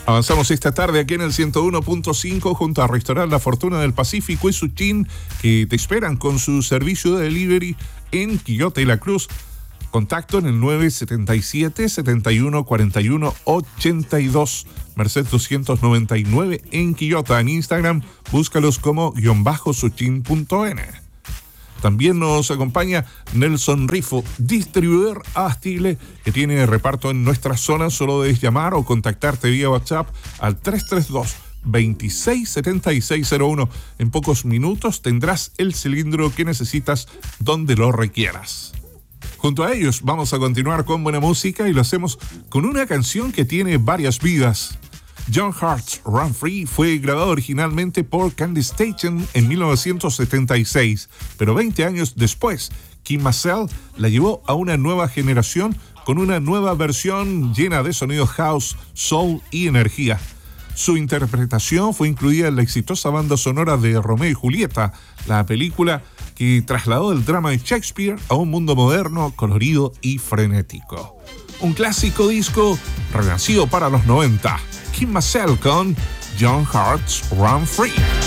Avanzamos esta tarde aquí en el 101.5 junto a Restaurant La Fortuna del Pacífico y Suchín, que te esperan con su servicio de delivery en Quillota y La Cruz. Contacto en el 977-7141-82, Merced 299 en Quillota. En Instagram, búscalos como _suchin.n. También nos acompaña Nelson Rifo, distribuidor Abastile, que tiene reparto en nuestra zona. Solo debes llamar o contactarte vía WhatsApp al 332-267601. En pocos minutos tendrás el cilindro que necesitas donde lo requieras. Junto a ellos vamos a continuar con buena música y lo hacemos con una canción que tiene varias vidas. John Hart's Run Free fue grabado originalmente por Candy Station en 1976, pero 20 años después, Kim Massell la llevó a una nueva generación con una nueva versión llena de sonidos house, soul y energía. Su interpretación fue incluida en la exitosa banda sonora de Romeo y Julieta, la película que trasladó el drama de Shakespeare a un mundo moderno, colorido y frenético. Un clásico disco renacido para los 90. Kim Massell con John Hart's Run Free.